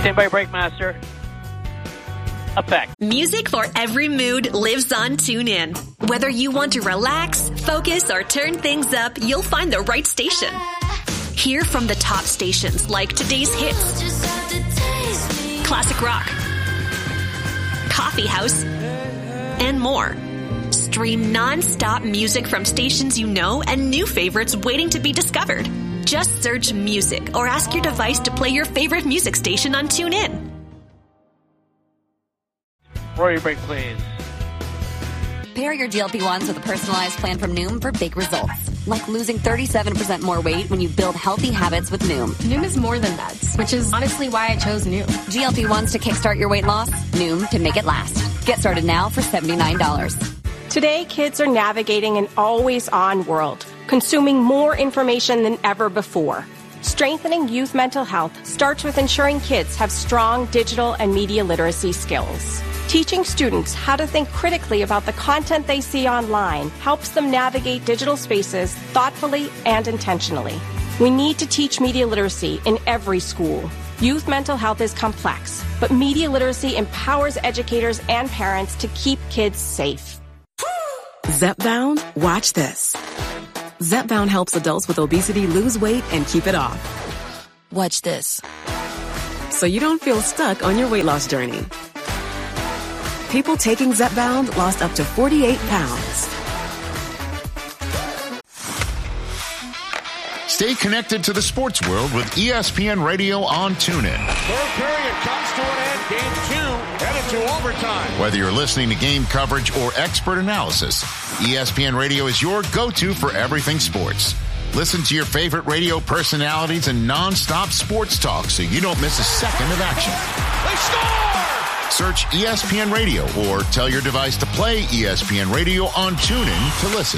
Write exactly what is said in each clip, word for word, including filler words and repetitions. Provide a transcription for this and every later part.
Stand by, Breakmaster. Effect. Music for every mood lives on TuneIn. Whether you want to relax, focus, or turn things up, you'll find the right station. Hear from the top stations like today's hits, classic rock, coffee house, and more. Stream non-stop music from stations you know and new favorites waiting to be discovered. Just search music or ask your device to play your favorite music station on TuneIn. Rory break, please. Pair your G L P ones with a personalized plan from Noom for big results. Like losing thirty-seven percent more weight when you build healthy habits with Noom. Noom is more than meds, which is honestly why I chose Noom. G L P ones to kickstart your weight loss? Noom can make it last. Get started now for seventy-nine dollars. Today, kids are navigating an always-on world, consuming more information than ever before. Strengthening youth mental health starts with ensuring kids have strong digital and media literacy skills. Teaching students how to think critically about the content they see online helps them navigate digital spaces thoughtfully and intentionally. We need to teach media literacy in every school. Youth mental health is complex, but media literacy empowers educators and parents to keep kids safe. Zepbound, watch this. Zepbound helps adults with obesity lose weight and keep it off. Watch this. So you don't feel stuck on your weight loss journey. People taking Zepbound lost up to forty-eight pounds. Stay connected to the sports world with E S P N Radio on TuneIn. Third period comes to an end. Game two headed to overtime. Whether you're listening to game coverage or expert analysis, E S P N Radio is your go-to for everything sports. Listen to your favorite radio personalities and non-stop sports talk so you don't miss a second of action. They score! Search E S P N Radio or tell your device to play E S P N Radio on TuneIn to listen.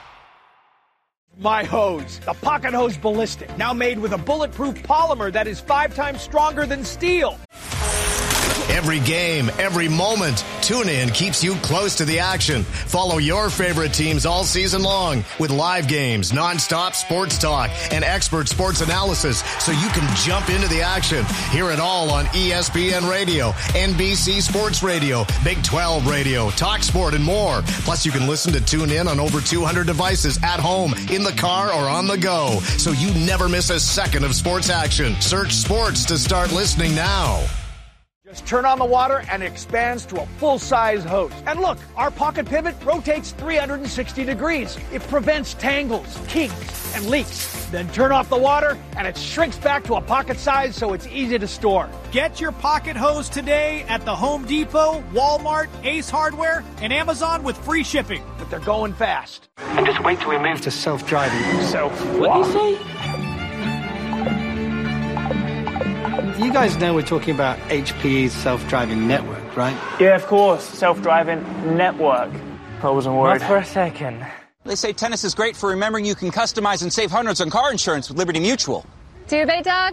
My hose, the Pocket Hose Ballistic, now made with a bulletproof polymer that is five times stronger than steel. Every game, every moment, TuneIn keeps you close to the action. Follow your favorite teams all season long with live games, nonstop sports talk, and expert sports analysis so you can jump into the action. Hear it all on E S P N Radio, N B C Sports Radio, Big twelve Radio, TalkSport, and more. Plus, you can listen to TuneIn on over two hundred devices at home, in the car, or on the go, so you never miss a second of sports action. Search sports to start listening now. Just turn on the water and it expands to a full-size hose. And look, our pocket pivot rotates three hundred sixty degrees. It prevents tangles, kinks, and leaks. Then turn off the water and it shrinks back to a pocket size so it's easy to store. Get your pocket hose today at the Home Depot, Walmart, Ace Hardware, and Amazon with free shipping. But they're going fast. And just wait till we move to self-driving. Self what do you say? You guys know we're talking about H P E's self-driving network, right? Yeah, of course. Self-driving network. I wasn't worried. Not for a second. They say tennis is great for remembering you can customize and save hundreds on car insurance with Liberty Mutual. Do they, Doug?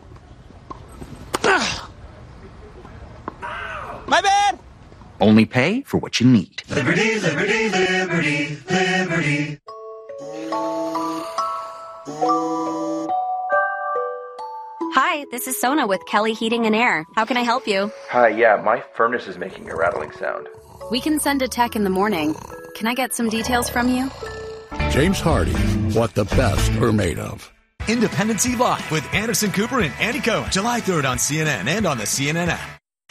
My bad! Only pay for what you need. Liberty, liberty, liberty, liberty. Hi, this is Sona with Kelly Heating and Air. How can I help you? Hi, yeah, my furnace is making a rattling sound. We can send a tech in the morning. Can I get some details from you? James Hardy, what the best are made of. Independency Live with Anderson Cooper and Andy Cohen. July third on C N N and on the C N N app.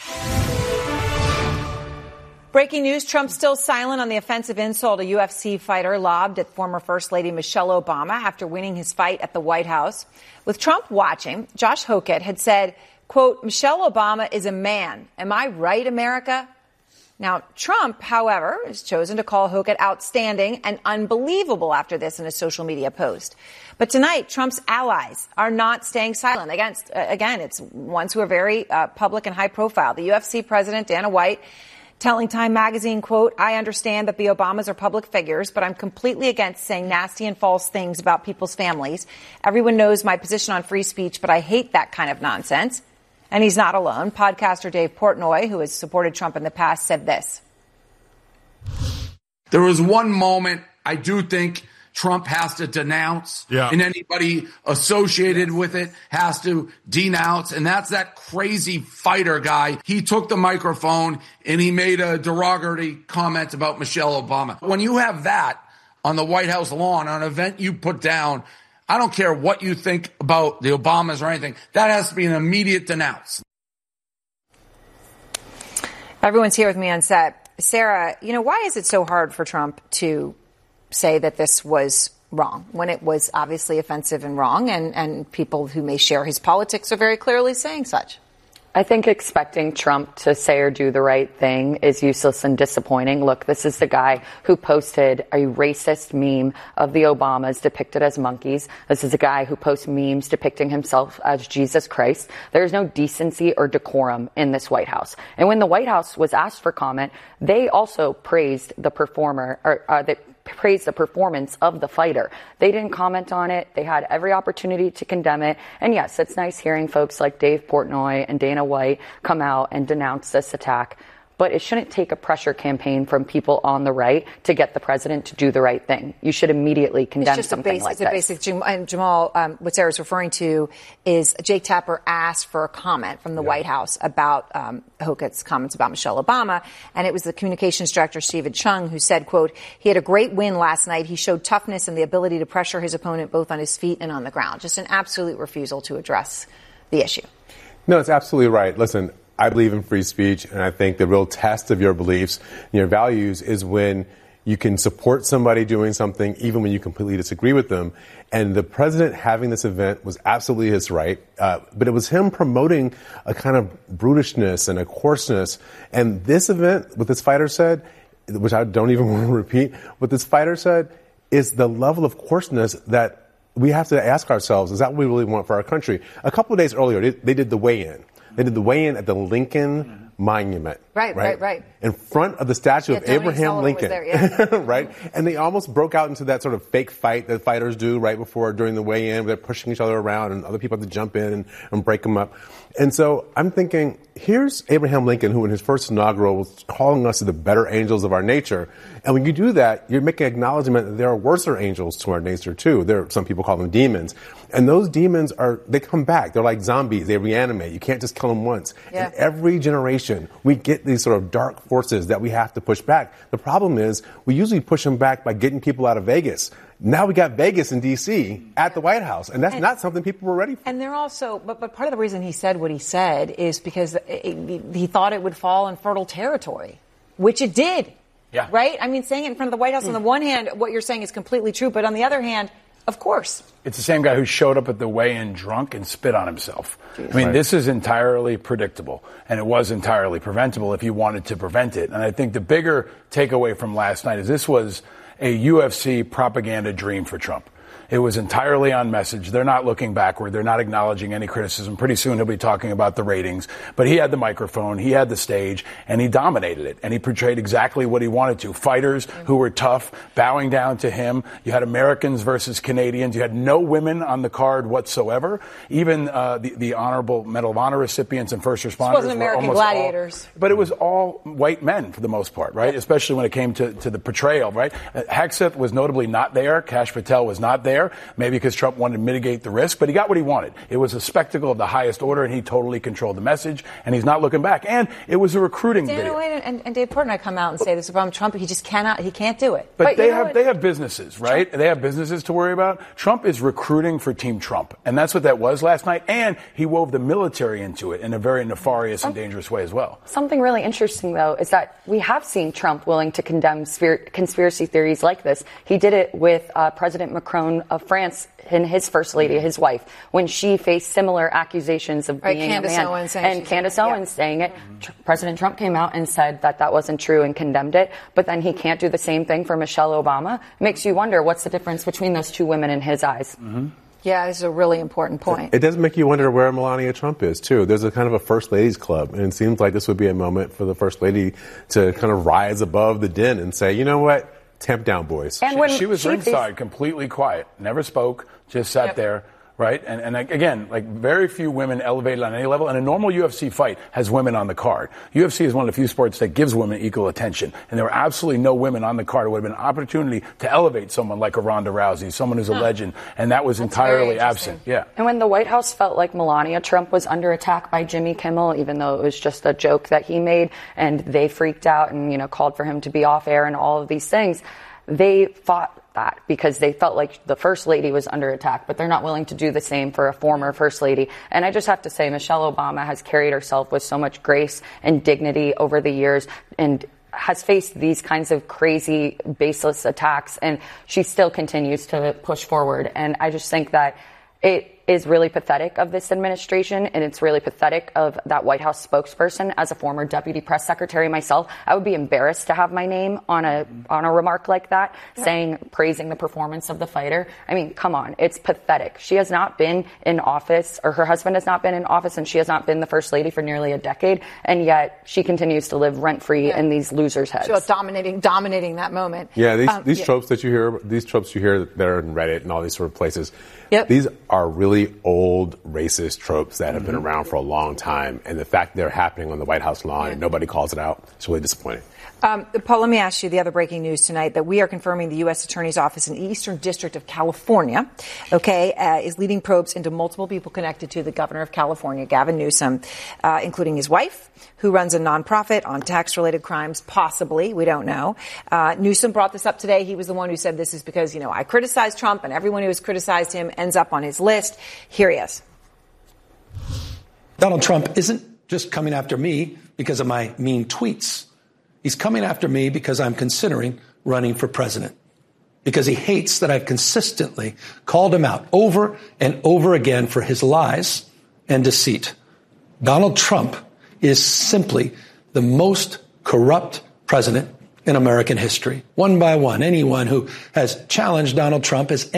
Breaking news, Trump still silent on the offensive insult a U F C fighter lobbed at former First Lady Michelle Obama after winning his fight at the White House. With Trump watching, Josh Hokett had said, quote, Michelle Obama is a man. Am I right, America? Now, Trump, however, has chosen to call Hokett outstanding and unbelievable after this in a social media post. But tonight, Trump's allies are not staying silent. Against, uh, again, it's ones who are very uh, public and high profile. The U F C president, Dana White, telling Time magazine, quote, I understand that the Obamas are public figures, but I'm completely against saying nasty and false things about people's families. Everyone knows my position on free speech, but I hate that kind of nonsense. And he's not alone. Podcaster Dave Portnoy, who has supported Trump in the past, said this. There was one moment I do think Trump has to denounce, yeah. and anybody associated yes. with it has to denounce. And that's that crazy fighter guy. He took the microphone and he made a derogatory comment about Michelle Obama. When you have that on the White House lawn, on an event you put down, I don't care what you think about the Obamas or anything, that has to be an immediate denounce. Everyone's here with me on set. Sarah, you know, why is it so hard for Trump to say that this was wrong when it was obviously offensive and wrong, and, and people who may share his politics are very clearly saying such? I think expecting Trump to say or do the right thing is useless and disappointing. Look, this is the guy who posted a racist meme of the Obamas depicted as monkeys. This is a guy who posts memes depicting himself as Jesus Christ. There's no decency or decorum in this White House. And when the White House was asked for comment, they also praised the performer, or uh, the praised the performance of the fighter. They didn't comment on it. They had every opportunity to condemn it. And yes, it's nice hearing folks like Dave Portnoy and Dana White come out and denounce this attack. But it shouldn't take a pressure campaign from people on the right to get the president to do the right thing. You should immediately condemn it's just something a basic, like it's this. It's a basic, and Jamal, um, what Sarah's referring to is Jake Tapper asked for a comment from the yeah. White House about um, Hokett's comments about Michelle Obama, and it was the communications director, Stephen Chung, who said, quote, he had a great win last night. He showed toughness and the ability to pressure his opponent both on his feet and on the ground. Just an absolute refusal to address the issue. No, it's absolutely right. Listen, I believe in free speech, and I think the real test of your beliefs and your values is when you can support somebody doing something even when you completely disagree with them. And the president having this event was absolutely his right, uh, but it was him promoting a kind of brutishness and a coarseness. And this event, what this fighter said, which I don't even want to repeat, what this fighter said is the level of coarseness that we have to ask ourselves, is that what we really want for our country? A couple of days earlier, they, they did the weigh-in. They did the weigh-in at the Lincoln mm-hmm. Monument. Right, right, right, right. In front of the statue yeah, of Tony Abraham Sullivan Lincoln. Was there, yeah. right? And they almost broke out into that sort of fake fight that fighters do right before, during the weigh-in, where they're pushing each other around and other people have to jump in and, and break them up. And so I'm thinking, here's Abraham Lincoln, who in his first inaugural was calling us the better angels of our nature. And when you do that, you're making acknowledgement that there are worser angels to our nature, too. There are, some people call them demons. And those demons are, they come back. They're like zombies. They reanimate. You can't just kill them once. Yeah. And every generation, we get these sort of dark forces that we have to push back. The problem is, we usually push them back by getting people out of Vegas. Now we got Vegas and D C at the White House, and that's and, not something people were ready for. And they're also, but, but part of the reason he said what he said is because it, it, he thought it would fall in fertile territory, which it did. Yeah. Right? I mean, saying it in front of the White House, mm. on the one hand, what you're saying is completely true, but on the other hand, of course. It's the same guy who showed up at the weigh-in drunk and spit on himself. Jeez. I mean, right. This is entirely predictable, and it was entirely preventable if you wanted to prevent it. And I think the bigger takeaway from last night is this was a U F C propaganda dream for Trump. It was entirely on message. They're not looking backward. They're not acknowledging any criticism. Pretty soon he'll be talking about the ratings. But he had the microphone, he had the stage, and he dominated it. And he portrayed exactly what he wanted to. Fighters who were tough, bowing down to him. You had Americans versus Canadians. You had no women on the card whatsoever. Even uh, the, the honorable Medal of Honor recipients and first responders. It wasn't American were gladiators. All, but it was all white men for the most part, right? Especially when it came to, to the portrayal, right? Uh, Hegseth was notably not there. Kash Patel was not there. Maybe because Trump wanted to mitigate the risk, but he got what he wanted. It was a spectacle of the highest order, and he totally controlled the message, and he's not looking back. And it was a recruiting Dana video. White and, and Dave Portnoy come out and say this about Trump. He just cannot, he can't do it. But, but they you know have what? they have businesses, right? Trump. They have businesses to worry about. Trump is recruiting for Team Trump, and that's what that was last night. And he wove the military into it in a very nefarious and dangerous way as well. Something really interesting, though, is that we have seen Trump willing to condemn spir- conspiracy theories like this. He did it with uh, President Macron of France and his first lady, his wife, when she faced similar accusations of right, being Candace a man. Owens and Candace yeah. Owens saying it. Mm-hmm. Tr- President Trump came out and said that that wasn't true and condemned it. But then he can't do the same thing for Michelle Obama. It makes you wonder what's the difference between those two women in his eyes. Mm-hmm. Yeah, it's a really important point. It, it does make you wonder where Melania Trump is, too. There's a kind of a First Ladies Club, and it seems like this would be a moment for the First Lady to kind of rise above the din and say, you know what, tamp down, boys. And when she, she was she ringside, faced- completely quiet, never spoke, just sat yep. there. right? And, and again, like very few women elevated on any level, and a normal U F C fight has women on the card. U F C is one of the few sports that gives women equal attention, and there were absolutely no women on the card. It would have been an opportunity to elevate someone like a Ronda Rousey, someone who's a huh. legend, and that was That's entirely absent. Yeah. And when the White House felt like Melania Trump was under attack by Jimmy Kimmel, even though it was just a joke that he made, and they freaked out and, you know, called for him to be off air and all of these things, they fought that because they felt like the First Lady was under attack, but they're not willing to do the same for a former First Lady. And I just have to say, Michelle Obama has carried herself with so much grace and dignity over the years and has faced these kinds of crazy, baseless attacks, and she still continues to push forward. And I just think that it is really pathetic of this administration, and it's really pathetic of that White House spokesperson. As a former deputy press secretary myself, I would be embarrassed to have my name on a on a remark like that, yeah. saying, praising the performance of the fighter. I mean, come on, it's pathetic. She has not been in office, or her husband has not been in office, and she has not been the first lady for nearly a decade, and yet she continues to live rent-free yeah. in these losers' heads. So dominating, dominating that moment. Yeah, these, um, these yeah. tropes that you hear, these tropes you hear that are in Reddit and all these sort of places, yep. these are really old racist tropes that have been around for a long time, and the fact they're happening on the White House lawn and nobody calls it out, it's really disappointing. Um, Paul, let me ask you the other breaking news tonight that we are confirming the U S Attorney's Office in the Eastern District of California, okay, uh, is leading probes into multiple people connected to the governor of California, Gavin Newsom, uh, including his wife, who runs a nonprofit on tax-related crimes, possibly. We don't know. Uh, Newsom brought this up today. He was the one who said this is because, you know, I criticized Trump, and everyone who has criticized him ends up on his list. Here he is. Donald Trump isn't just coming after me because of my mean tweets. He's coming after me because I'm considering running for president, because he hates that I've consistently called him out over and over again for his lies and deceit. Donald Trump is simply the most corrupt president in American history. One by one, anyone who has challenged Donald Trump has